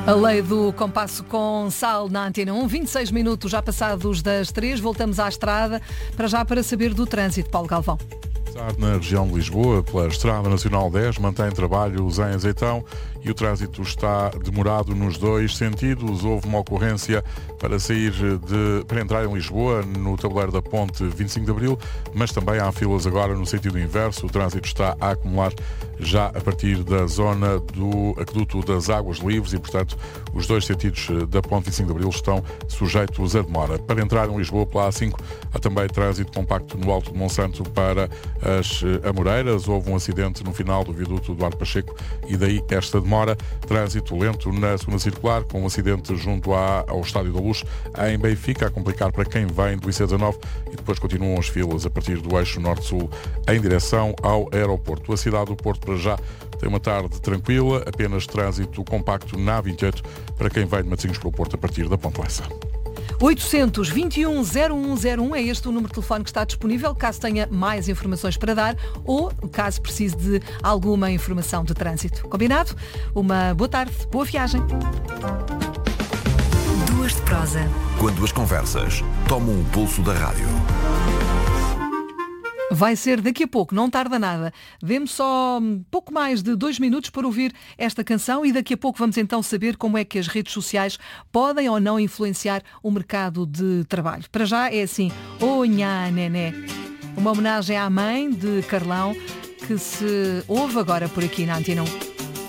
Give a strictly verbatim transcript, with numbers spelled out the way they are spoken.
A lei do compasso com sal na Antena um, vinte e seis minutos já passados das três, voltamos à estrada, para já para saber do trânsito, Paulo Galvão. Na região de Lisboa, pela Estrada Nacional dez, mantém trabalhos em Azeitão e o trânsito está demorado nos dois sentidos. Houve uma ocorrência para sair de, para entrar em Lisboa no tabuleiro da Ponte vinte e cinco de Abril, mas também há filas agora no sentido inverso. O trânsito está a acumular já a partir da zona do aqueduto das Águas Livres e, portanto, os dois sentidos da Ponte vinte e cinco de Abril estão sujeitos a demora. Para entrar em Lisboa, pela A cinco, há também trânsito compacto no Alto de Monsanto para as Amoreiras. Houve um acidente no final do viaduto Eduardo Pacheco e daí esta demora. Trânsito lento na segunda circular, com um acidente junto à, ao Estádio da Luz em Benfica, a complicar para quem vem do I C dezanove, e depois continuam as filas a partir do eixo norte-sul em direção ao aeroporto. A cidade do Porto, para já, tem uma tarde tranquila, apenas trânsito compacto na A vinte e oito para quem vem de Matosinhos para o Porto a partir da Ponte Lessa. oitocentos, vinte e um, zero um zero um é este o número de telefone que está disponível, caso tenha mais informações para dar ou caso precise de alguma informação de trânsito. Combinado? Uma boa tarde, boa viagem. Duas de prosa. Quando as conversas tomam o pulso da rádio. Vai ser daqui a pouco, não tarda nada. Dê-me só pouco mais de dois minutos para ouvir esta canção e daqui a pouco vamos então saber como é que as redes sociais podem ou não influenciar o mercado de trabalho. Para já é assim, oh nha nené, uma homenagem à mãe de Carlão que se ouve agora por aqui na Antena um.